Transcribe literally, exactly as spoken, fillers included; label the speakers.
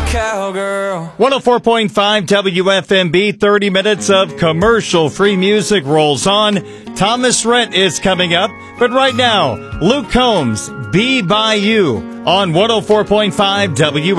Speaker 1: cowgirl.
Speaker 2: one oh four point five W F M B, thirty minutes of commercial-free music rolls on. Thomas Rhett is coming up, but right now, Luke Combs, Be By You, on one oh four point five W F M B.